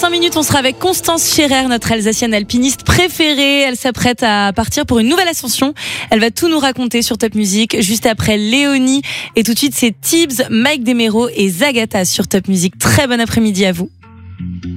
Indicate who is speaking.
Speaker 1: 5 minutes, on sera avec Constance Scherer, notre Alsacienne alpiniste préférée. Elle s'apprête à partir pour une nouvelle ascension. Elle va tout nous raconter sur Top Music, juste après Léonie. Et tout de suite, c'est Tibbs, Mike Demero et Zagata sur Top Music. Très bon après-midi à vous.